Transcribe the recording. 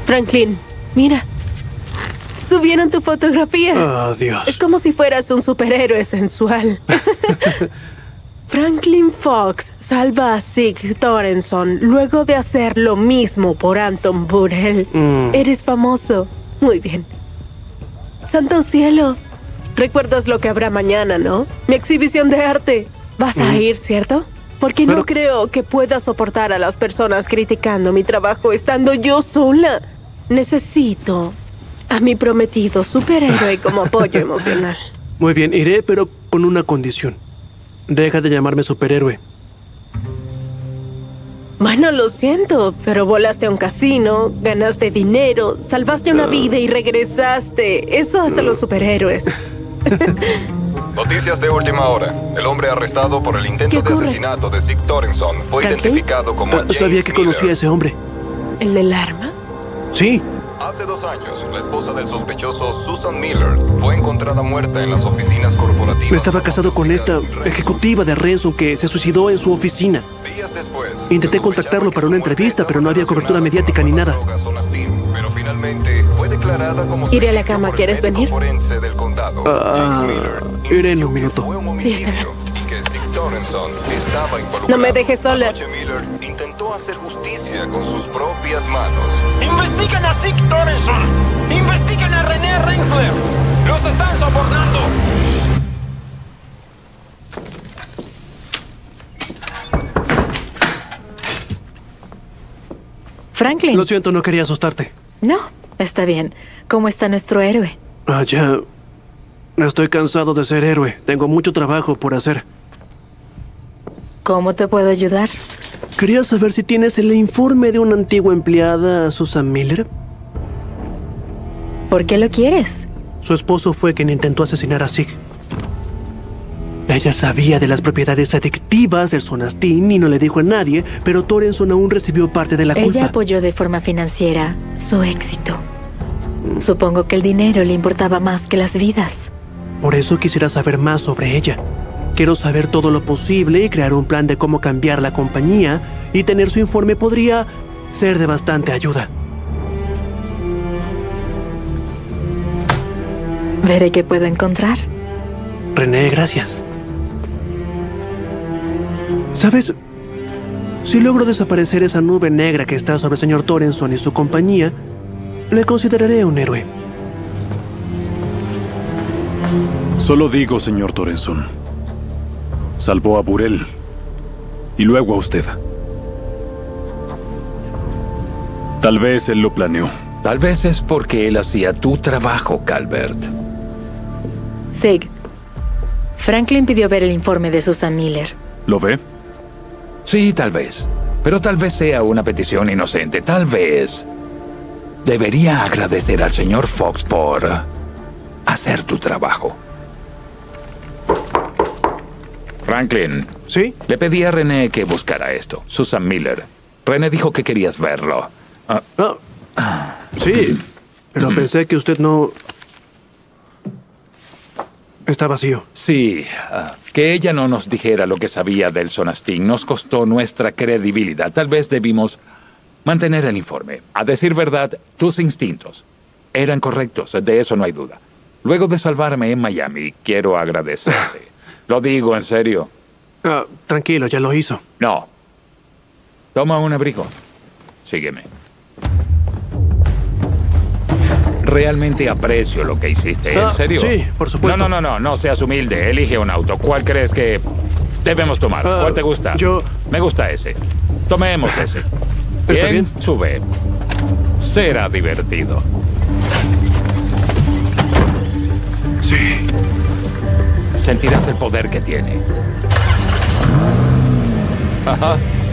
Franklin, mira. Subieron tu fotografía. Oh, Dios. Es como si fueras un superhéroe sensual. Franklin Fox salva a Sig Thornton luego de hacer lo mismo por Anton Burrell. Eres famoso. Muy bien. Santo cielo. ¿Recuerdas lo que habrá mañana, no? Mi exhibición de arte. ¿Vas a ir, cierto? Porque no creo que pueda soportar a las personas criticando mi trabajo estando yo sola. Necesito a mi prometido superhéroe como apoyo emocional. Muy bien, iré, pero con una condición. Deja de llamarme superhéroe. Bueno, lo siento, pero volaste a un casino, ganaste dinero, salvaste una vida y regresaste. Eso hace los superhéroes. Noticias de última hora. El hombre arrestado por el intento de asesinato de Sig Thornton fue identificado como James Sabía que conocía a ese hombre. ¿El del arma? Sí. Hace 2 años, la esposa del sospechoso, Susan Miller, fue encontrada muerta en las oficinas corporativas. Estaba casado con esta ejecutiva de Renson que se suicidó en su oficina. Días después, intenté contactarlo para una entrevista, pero no había cobertura mediática ni nada. Pero finalmente fue declarada como iré a la cama. ¿Quieres venir? Iré en un minuto. Sí, está bien. Que Sig Thornton estaba involucrado. No me dejes sola. Miller intentó hacer justicia con sus propias manos. ¡Investiguen a Sig Thornton! ¡Investiguen a René Rensler! ¡Los están sobornando! Franklin. Lo siento, no quería asustarte. No, está bien. ¿Cómo está nuestro héroe? Ya. Estoy cansado de ser héroe. Tengo mucho trabajo por hacer. ¿Cómo te puedo ayudar? Quería saber si tienes el informe de una antigua empleada, Susan Miller. ¿Por qué lo quieres? Su esposo fue quien intentó asesinar a Sig. Ella sabía de las propiedades adictivas del Sonastin y no le dijo a nadie, pero Thornton aún recibió parte de la culpa. Ella apoyó de forma financiera su éxito. Supongo que el dinero le importaba más que las vidas. Por eso quisiera saber más sobre ella. Quiero saber todo lo posible y crear un plan de cómo cambiar la compañía, y tener su informe podría ser de bastante ayuda. Veré qué puedo encontrar. René, gracias. ¿Sabes? Si logro desaparecer esa nube negra que está sobre el señor Thornton y su compañía, le consideraré un héroe. Solo digo, señor Thornton. Salvó a Burrell y luego a usted. Tal vez él lo planeó. Tal vez es porque él hacía tu trabajo, Calvert. Sig, Franklin pidió ver el informe de Susan Miller. ¿Lo ve? Sí, tal vez. Pero tal vez sea una petición inocente. Tal vez debería agradecer al señor Fox por hacer tu trabajo. Franklin. ¿Sí? Le pedí a René que buscara esto. Susan Miller. René dijo que querías verlo. Sí, pero pensé que usted no... Está vacío. Sí, que ella no nos dijera lo que sabía del Sonastin nos costó nuestra credibilidad. Tal vez debimos mantener el informe. A decir verdad, tus instintos eran correctos, de eso no hay duda. Luego de salvarme en Miami, quiero agradecerte. Lo digo en serio. Tranquilo, ya lo hizo. No. Toma un abrigo. Sígueme. Realmente aprecio lo que hiciste. ¿En serio? Sí, por supuesto. No seas humilde. Elige un auto. ¿Cuál crees que debemos tomar? ¿Cuál te gusta? Me gusta ese. Tomemos ese. ¿Está bien? Sube. Será divertido. Sí. Sentirás el poder que tiene. Ajá.